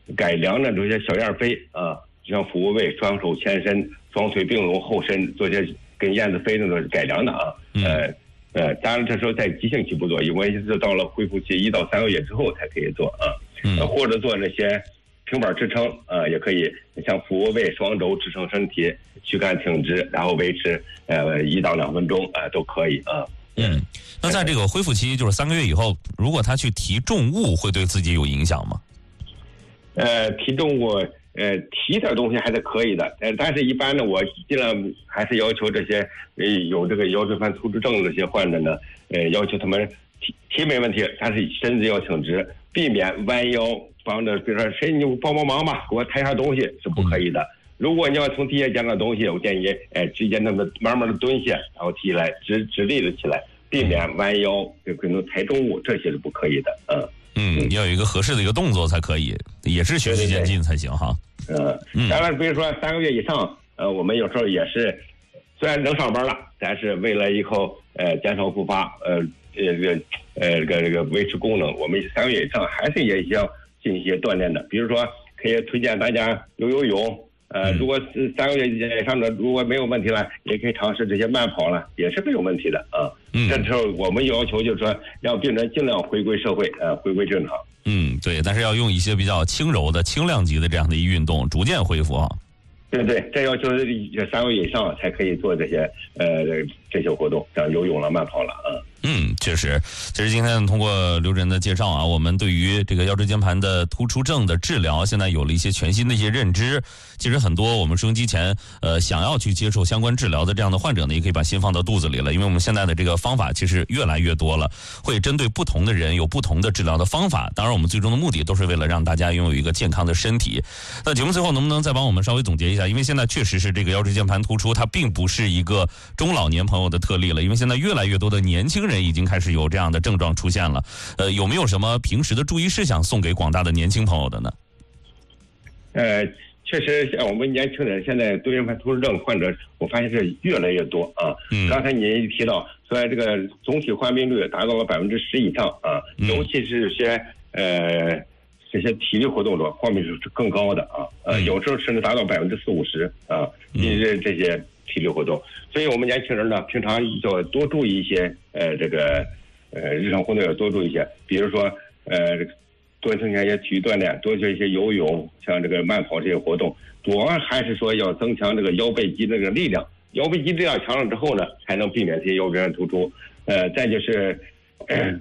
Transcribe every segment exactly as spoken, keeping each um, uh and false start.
改良的这些小燕飞啊，就像腹位、双手前伸、双腿并拢后伸，做些跟燕子飞那种改良的啊。呃呃，当然这时候在急性期不做，因为是到了恢复期一到三个月之后才可以做啊。呃、或者做那些平板支撑啊，也可以像俯卧位、双肘支撑身体，躯干挺直，然后维持呃一到两分钟啊、呃、都可以啊。 嗯，那在这个恢复期，就是三个月以后，如果他去提重物，会对自己有影响吗？ 呃，提重物，呃，提点东西还是可以的，呃，但是一般呢，我尽量还是要求这些呃有这个腰椎盘突出症这些患者呢，呃，要求他们提提没问题，但是身子要挺直，避免弯腰，帮着比如说谁你帮帮忙吧，给我抬下东西是不可以的。嗯，如果你要从地下捡个东西，我建议，哎，直接那么慢慢的蹲下，然后提起来，直直立的起来，避免弯腰，就可能抬重物，这些是不可以的。嗯嗯，要有一个合适的一个动作才可以，也是循序渐进才行哈。 嗯，当然，比如说三个月以上，呃，我们有时候也是，虽然能上班了，但是为了以后呃减少复发，呃这个呃这个这个维持功能，我们三个月以上还是也要进行一些锻炼的，比如说可以推荐大家游游泳。呃，如果是三个月以上的，如果没有问题了，也可以尝试这些慢跑了，也是没有问题的啊。嗯，这时候我们要求就是说，让病人尽量回归社会，呃，回归正常。 嗯，对，但是要用一些比较轻柔的、轻量级的这样的一运动，逐渐恢复啊。 对对，这要求三个月以上才可以做这些呃这些活动，像游泳了、慢跑了啊。 嗯，确实，其实今天通过刘主任的介绍啊，我们对于这个腰椎间盘的突出症的治疗，现在有了一些全新的一些认知。其实很多我们收音机前呃想要去接受相关治疗的这样的患者呢，也可以把心放到肚子里了，因为我们现在的这个方法其实越来越多了，会针对不同的人有不同的治疗的方法。当然，我们最终的目的都是为了让大家拥有一个健康的身体。那节目最后能不能再帮我们稍微总结一下？因为现在确实是这个腰椎间盘突出，它并不是一个中老年朋友的特例了，因为现在越来越多的年轻人已经开始有这样的症状出现了。呃，有没有什么平时的注意事项送给广大的年轻朋友的呢？ 呃，确实，像我们年轻人现在椎间盘突出症患者，我发现是越来越多啊。嗯，刚才你提到，说这个总体患病率达到了百分之十以上啊，嗯、尤其是些呃这些体力活动中，患病率是更高的啊。呃，有时候甚至达到百分之四五十啊，因为这些体力活动，所以我们年轻人呢，平常要多注意一些呃这个呃日常活动要多注意一些，比如说呃多增加一些体育锻炼，多做一些游泳，像这个慢跑这些活动，主要还是说要增强这个腰背肌这个力量，腰背肌力量强了之后呢，才能避免这些腰椎盘突出。呃，再就是呃。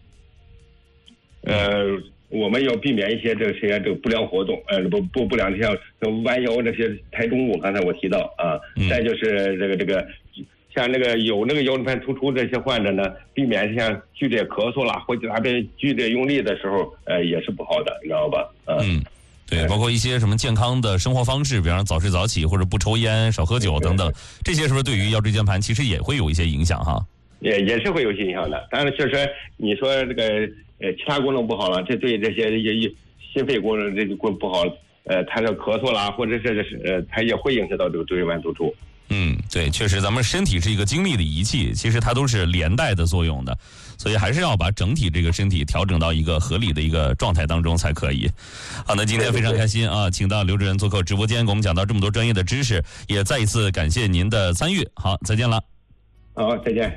呃我们要避免一些这个些这个不良活动，呃，不不不良像弯腰这些抬重物，刚才我提到啊，嗯、再就是这个这个，像那个有那个腰椎盘突出这些患者呢，避免像剧烈咳嗽啦，或者哪边剧烈用力的时候，呃，也是不好的，你知道吧？啊、 嗯，对，包括一些什么健康的生活方式，比方说早睡早起或者不抽烟、少喝酒等等，这些是不是对于腰椎间盘其实也会有一些影响哈？ 也也是会有影响的，但是确实你说这个。呃，其他功能不好了，这对这些也心肺功能这个不好，呃，他的咳嗽啦，或者是呃，它也会影响到这个椎间盘突出。 嗯，对，确实，咱们身体是一个精密的仪器，其实它都是连带的作用的，所以还是要把整体这个身体调整到一个合理的一个状态当中才可以。好，那今天非常开心啊，请到刘主任做客直播间，给我们讲到这么多专业的知识，也再一次感谢您的参与。好，再见了。 好，再见。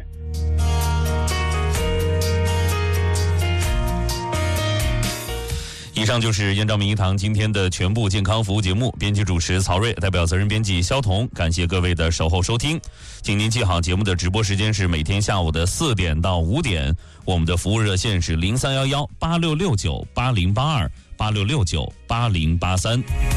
以上就是燕赵名医堂今天的全部健康服务节目，编辑主持曹睿，代表责任编辑肖彤，感谢各位的守候收听。请您记好，节目的直播时间是每天下午的四点到五点，我们的服务热线是零三幺幺八六六九八零八二八六六九八零八三。